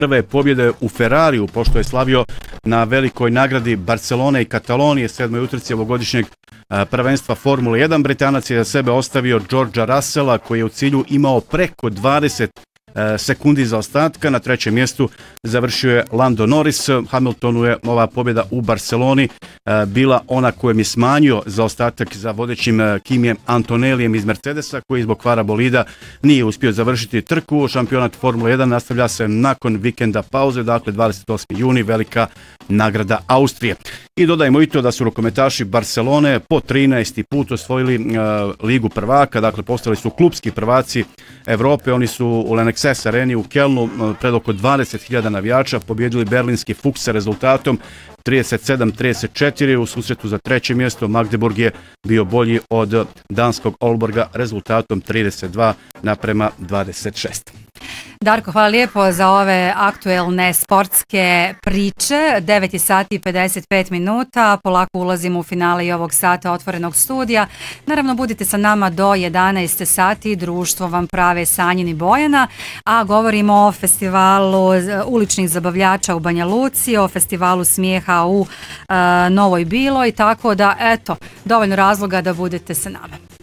prve pobjede u Ferrariju, pošto je slavio na velikoj nagradi Barcelone i Katalonije, 7. utrci ovogodišnjeg prvenstva Formule 1. Britanac je za sebe ostavio Georgea Russella, koji je u cilju imao preko 20 sekundi za ostatka. Na trećem mjestu završio je Lando Norris. Hamiltonu je ova pobjeda u Barceloni bila ona kojem je smanjio zaostatak za vodećim Kimijem Antonellijem iz Mercedesa, koji zbog kvara bolida nije uspio završiti trku. Šampionat Formule 1 nastavlja se nakon vikenda pauze, dakle 28. juni, velika nagrada Austrije. I dodajmo i to da su rukometaši Barcelone po 13. put osvojili Ligu prvaka, dakle postali su klubski prvaci Evrope. Oni su u Lenexes areni u Kelnu pred oko 20.000 navijača pobjedili berlinski Fuchs sa rezultatom 37-34. U susretu za treće mjesto Magdeburg je bio bolji od danskog Aalborga rezultatom 32-26. Darko, hvala lijepo za ove aktuelne sportske priče. 9 sati i 55 minuta. Polako ulazimo u finale i ovog sata otvorenog studija. Naravno, budite sa nama do 11 sati. Društvo vam prave Sanjin i Bojana. A govorimo o festivalu uličnih zabavljača u Banja Luci, o festivalu smijeha u Novoj Biloj. Tako da, eto, dovoljno razloga da budete sa nama.